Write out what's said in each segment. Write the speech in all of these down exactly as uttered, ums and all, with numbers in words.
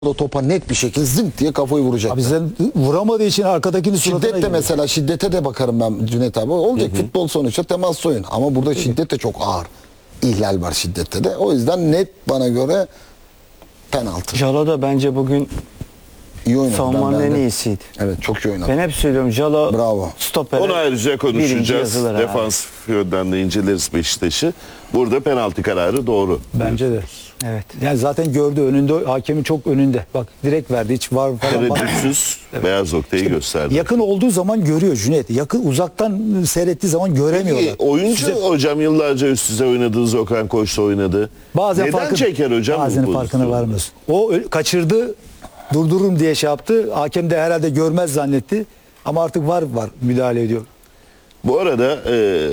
O topa net bir şekilde zınk diye kafayı vuracak. Abi sen vuramadığı için arkadakini suratına Şiddet de giriyor. mesela şiddete de bakarım ben Cüneyt abi. Olacak hı hı. Futbol sonuçta temas oyun. Ama burada şiddet de çok ağır. İhlal var şiddette de. O yüzden net bana göre penaltı. Jalo da bence bugün iyi oynadı. savunmanın Ben en de- iyisiydi. Evet çok iyi oynadı. Ben hep söylüyorum Jalo Bravo. stopere Onu ayrıca birinci konuşacağız. yazılır abi. Defans yönden de inceleriz Beşiktaş'ı. Burada penaltı kararı doğru. Bence de. Evet. Yani zaten gördü önünde, hakemin çok önünde. Bak direkt verdi, hiç var falan. bak- Tereddütsüz beyaz noktayı gösterdi. Yakın olduğu zaman görüyor Cüneyt. Yakın uzaktan seyrettiği zaman göremiyorlar. Peki, oyuncu Size- hocam yıllarca üst üste oynadığınız Okan Koç'ta oynadı. Bazen Neden farkın- çeker hocam bu Bazen farkını pozisyonu? varmıyorsun. O ö- kaçırdı, durdururum diye şey yaptı. Hakem de herhalde görmez zannetti. Ama artık var var müdahale ediyor. Bu arada e,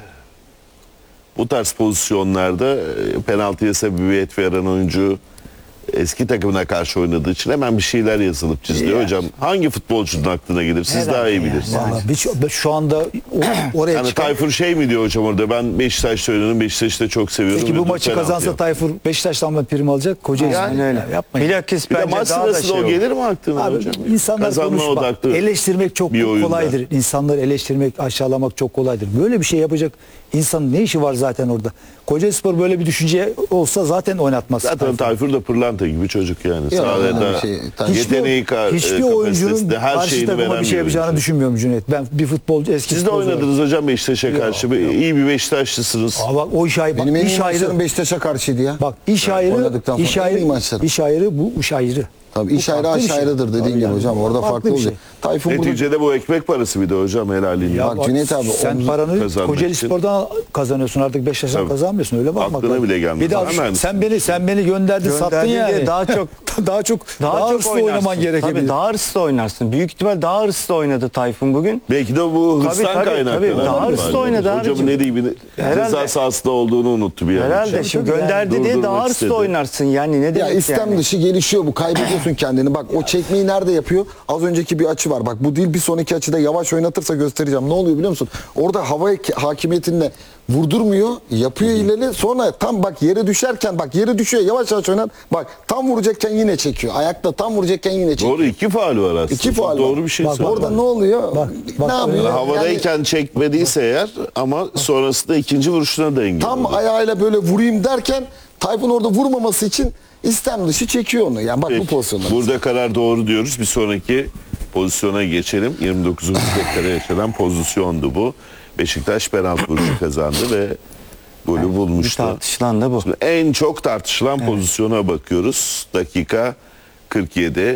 bu tarz pozisyonlarda e, penaltıya sebebiyet veren oyuncu eski takımına karşı oynadığı için hemen bir şeyler yazılıp çiziliyor. Yani. Hocam hangi futbolcunun aklına gelir? Siz Herhalde daha iyi yani. bilirsiniz. Yani. Vallahi biz şu, şu anda o- oraya Yani çıkan... Tayfur şey mi diyor hocam orada, ben Beşiktaş'ta oynadım, Beşiktaş'ı da çok seviyorum. Peki bu Ödül maçı penaltı kazansa yap. Tayfur Beşiktaş'tan mı prim alacak? Kocaeli. Yani öyle. Yapmayın. Bilakis Bir de bence maç daha da sırasında şey o olur. gelir mi aklına Abi, hocam? insanlar Kazanma konuşma. odaklı Eleştirmek çok bir oyunda. kolaydır. İnsanları eleştirmek, aşağılamak çok kolaydır. Böyle bir şey yapacak insanın ne işi var zaten orada? Kocaelispor böyle bir düşünce olsa zaten oynatmaz. Zaten Tayfur da pırlanta gibi çocuk yani. Yok, öyle Sahada bir şey. Tabii. yeteneği, ka- hiçbir e, oyuncunun kapasitesi, her karşı şeyini takıma veren bir şey yapacağını oyuncu. düşünmüyorum Cüneyt. Ben bir futbolcu eski Siz de futbolcu olarak- oynadınız hocam Beşiktaş'a karşı. Bir- İyi bir Beşiktaşlısınız. Aa, bak, o iş ayrı. Bak, Benim en iyi iş ayrı. maçlarım Beşiktaş'a karşıydı ya. Bak iş ayrı, oynadıktan sonra iş en iyi ayrı, maçlarım. iş ayrı, bu iş ayrı. Tabii iş Bu ayrı farklı bir aş şey. ayrıdır dediğin Tabii gibi yani. hocam. Orada farklı, bir şey. olacak. Tayfun burada Neticede bu ekmek parası bir de hocam helaliyle. Ya Bak Cüneyt abi, sen omuz paranı kazanmak Kocaeli için- Spor'dan kazanıyorsun, artık Beşiktaş'tan Tabii. kazanmıyorsun, öyle bakmak Aklına lazım. bile gelmez. Bir daha Hemen. sen beni sen beni gönderdin, sattın Gönderdin yani. diye daha çok daha çok Daha, daha, çok hırslı oynarsın. oynaman gerekebilir. Tabii daha hırslı oynarsın. Büyük ihtimal daha hırslı oynadı Tayfun bugün. Belki de bu Tabii, hırstan tabii, kaynaklı. tabii. Daha hırslı oynadı Hocamın abicim. ne diyeyim, Herhalde. ceza sahasında olduğunu unuttu bir an. Herhalde önce. şimdi tabii yani. gönderdi diye Durdurmak daha hırslı istedi. oynarsın yani ne ya demek istem yani. dışı gelişiyor bu. Kaybediyorsun kendini. Bak o çekmeyi nerede yapıyor? Az önceki bir açı var. Bak bu değil, bir sonraki açıda yavaş oynatırsa göstereceğim. Ne oluyor biliyor musun? Orada hava hakimiyetinle vurdurmuyor. Yapıyor ileri. Sonra tam bak yere düşerken, bak yere düşüyor. Yavaş yavaş oynat. Bak tam vuracakken yine çekiyor. Ayakta tam vuracakken yine çekiyor. Doğru, iki faul var aslında. İki Çok faul var. Doğru bir şey Bak, söyledin. Orada ne oluyor? Bak, bak, ne yapıyor? Yani havadayken çekmediyse eğer, ama sonrasında ikinci vuruşuna da engel Tam oldu. ayağıyla böyle vurayım derken Tayfun orada vurmaması için istem dışı çekiyor onu. Yani bak bu Peki, pozisyonda. burada karar doğru diyoruz. Bir sonraki pozisyona geçelim. yirmi dokuzuncu dakikada yaşanan pozisyondu bu. Beşiktaş penaltı vuruşu kazandı ve golü Bir bulmuştu. tartışılan da bu. Şimdi en çok tartışılan pozisyona bakıyoruz. Dakika kırk yedi.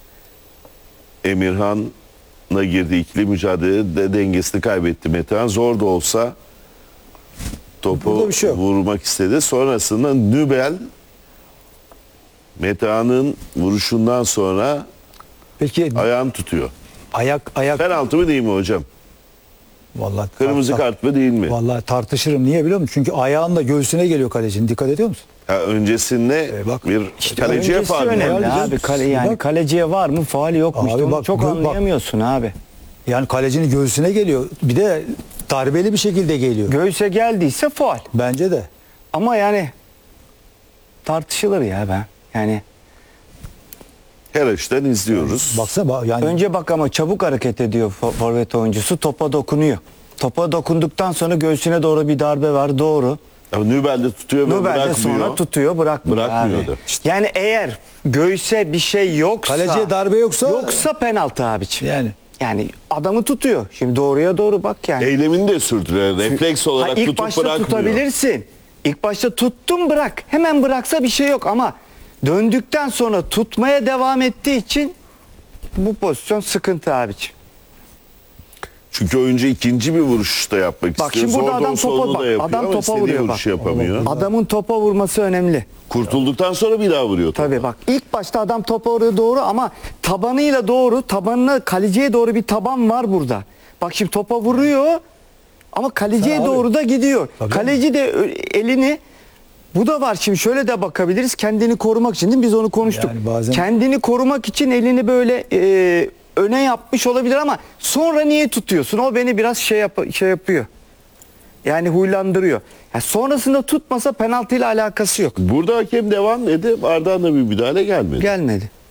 Emirhan'la girdi ikili mücadelede, dengesini kaybetti Metehan. Zor da olsa topu Burada bir şey yok. vurmak istedi. Sonrasında Nübel Metehan'ın vuruşundan sonra Peki ayağını tutuyor. ayak ayak Penaltı mı değil mi hocam? vallahi Kırmızı tart- kart mı değil mi? Vallahi tartışırım. Niye biliyor musun? Çünkü ayağınla göğsüne geliyor kalecinin. Dikkat ediyor musun? Ha, öncesinde E bak, bir kaleciye Öncesi faul önemli var. var. abi. Kale, yani Bak. kaleciye var mı faal yok mu? Abi İşte onu bak, çok gö- bak. anlayamıyorsun abi. Yani kalecinin göğsüne geliyor. Bir de darbeli bir şekilde geliyor. Göğüse geldiyse faal. Bence de. Ama yani tartışılır ya ben. Yani Her açıdan izliyoruz. Baksana bak, yani önce bak ama çabuk hareket ediyor fo- forvet oyuncusu. Topa dokunuyor. Topa dokunduktan sonra göğsüne doğru bir darbe var. Doğru. Ama Nübel de tutuyor ve Nobel de bırakmıyor. sonra tutuyor, bırakmıyor. Bırakmıyor abi. da. Yani eğer göğüse bir şey yoksa, kaleciye darbe yoksa yoksa penaltı abiciğim. yani Yani adamı tutuyor. Şimdi doğruya doğru bak yani. Eylemini de sürdürüyor. Refleks Ha, olarak ilk tutup başta bırakmıyor. tutabilirsin. İlk başta tuttun bırak. Hemen bıraksa bir şey yok ama döndükten sonra tutmaya devam ettiği için bu pozisyon sıkıntı abiciğim. Çünkü oyuncu ikinci bir vuruş da yapmak Bak istiyor. şimdi burada Zor da adam olsa topa onu bak. da yapıyor Adam ama topa istediği vuruyor vuruşu bak. yapamıyor. Adamın topa vurması önemli. Kurtulduktan sonra bir daha vuruyor topa. Tabii bak ilk başta adam topa oraya doğru ama tabanıyla doğru, tabanına kaleciye doğru bir taban var burada. Bak şimdi topa vuruyor ama kaleciye Sen abi- doğru da gidiyor. Tabii. Kaleci de ö- elini, bu da var şimdi, şöyle de bakabiliriz, kendini korumak için değil mi? Biz onu konuştuk. Yani bazen- Kendini korumak için elini böyle e, öne yapmış olabilir ama sonra niye tutuyorsun? O beni biraz şey yap şey yapıyor. yani huylandırıyor. Yani sonrasında tutmasa penaltıyla alakası yok. Burada hakem devam dedi. Arda'dan da bir müdahale gelmedi. Gelmedi.